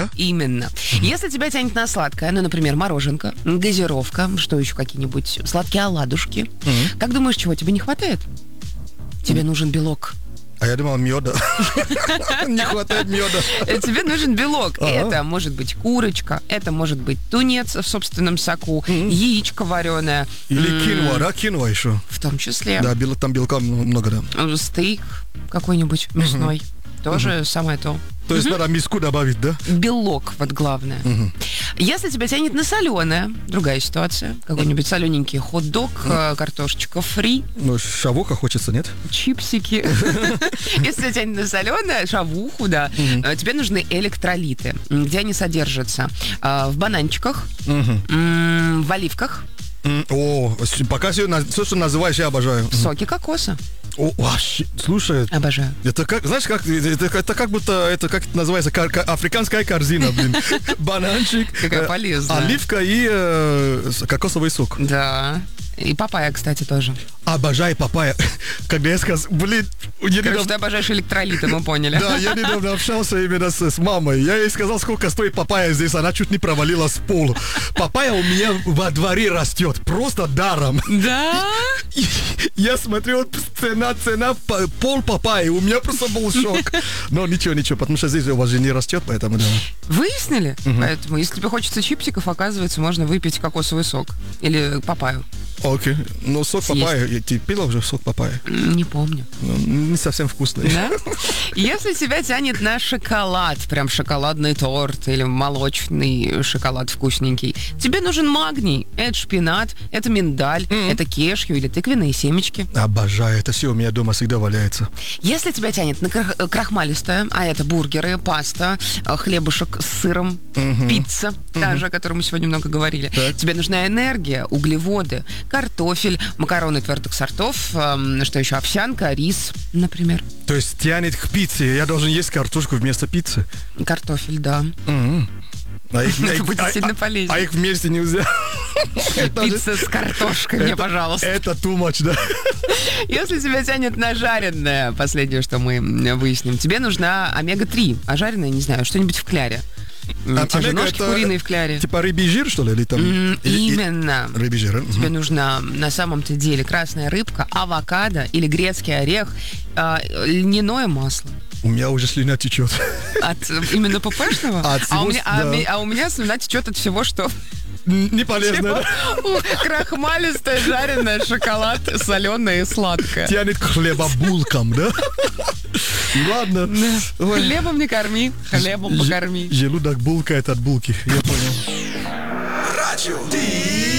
да? Именно. Если тебя тянет на сладкое, ну, например, мороженка, газировка, что еще какие-нибудь сладкие оладушки, как думаешь, чего тебе не хватает? Тебе нужен белок. А я думал, меда. Не хватает меда. Тебе нужен белок. Это может быть курочка, это может быть тунец в собственном соку, яичко вареное. Или киноа, да? Киноа еще. В том числе. Да, там белка много, да. Стейк какой-нибудь мясной. Тоже самое то. То есть надо миску добавить, да? Белок, вот главное. Если тебя тянет на соленое, другая ситуация. Какой-нибудь солененький хот-дог, картошечка фри. Ну, шавуха хочется, нет? Чипсики. Если тебя тянет на соленое, шавуху, да, тебе нужны электролиты. Где они содержатся? В бананчиках, в оливках. О, пока все, что называешь, я обожаю. В соке кокоса. О, вообще, слушай. Обожаю. Это как, знаешь, как это как будто, это как это называется, африканская корзина, блин. Бананчик, Какая полезная. оливка и кокосовый сок. Да. И папайя, кстати, тоже. Обожаю папайя. Когда я сказал, блин... Короче, ты обожаешь электролиты, мы поняли. Да, я недавно общался именно с мамой. Я ей сказал, сколько стоит папайя здесь. Она чуть не провалилась в пол. Папайя у меня во дворе растет. Просто даром. Да? Я смотрел, цена, пол папайи. У меня просто был шок. Но ничего, потому что здесь у вас же не растет, поэтому да. Выяснили? Поэтому, если тебе хочется чипсиков, оказывается, можно выпить кокосовый сок. Или папайю. Окей. Ну, сок папайи. Ты пила уже сок папайи? Не помню. Ну, не совсем вкусный. Да? Если тебя тянет на шоколад, прям шоколадный торт или молочный шоколад вкусненький, тебе нужен магний. Это шпинат, это миндаль, это кешью или тыквенные семечки. Обожаю. Это все у меня дома всегда валяется. Если тебя тянет на крахмалистое, а это бургеры, паста, хлебушек с сыром, пицца, та же, о которой мы сегодня много говорили, тебе нужна энергия, углеводы, картофель, макароны твердых сортов, что еще, овсянка, рис, например. То есть тянет к пицце. Я должен есть картошку вместо пиццы? Картофель, да. Это будет сильно полезнее. А их вместе нельзя? Пицца с картошкой мне, пожалуйста. Это too much, да? Если тебя тянет на жареное, последнее, что мы выясним, тебе нужна омега-3. А жареное, не знаю, что-нибудь в кляре. Те же ножки куриные в кляре. Типа рыбий жир, что ли? Или там, именно. Рыбий жир. Тебе нужна на самом-то деле красная рыбка, авокадо или грецкий орех, льняное масло. У меня уже слюна течет. Именно ППшного? А у меня слюна течет от всего, что... Не полезно, да? Крахмалистое, жареное, шоколад, соленое и сладкое. Тянет к хлебобулкам, да? Ладно. Хлебом не корми, хлебом покорми. Желудок булкает от булки, я понял. Радио